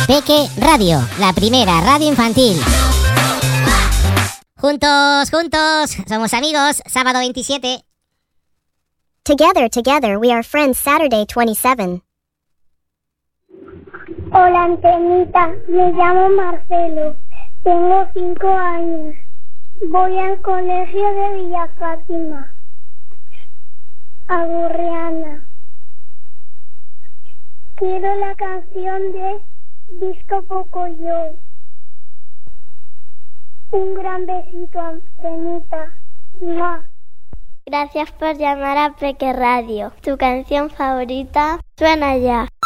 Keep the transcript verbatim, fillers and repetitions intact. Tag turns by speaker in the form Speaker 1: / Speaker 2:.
Speaker 1: Peque Radio, la primera radio infantil. Juntos, juntos, somos amigos, sábado veintisiete.
Speaker 2: Together, together, we are friends, Saturday twenty-seven.
Speaker 3: Hola, Antenita, me llamo Marcelo, tengo cinco años, voy al colegio de Villa Fátima, a Burriana. Quiero la canción de Disco Pocoyo. Un gran besito, Antenita. ¡Mua!
Speaker 4: Gracias por llamar a Peque Radio. Tu canción favorita suena ya.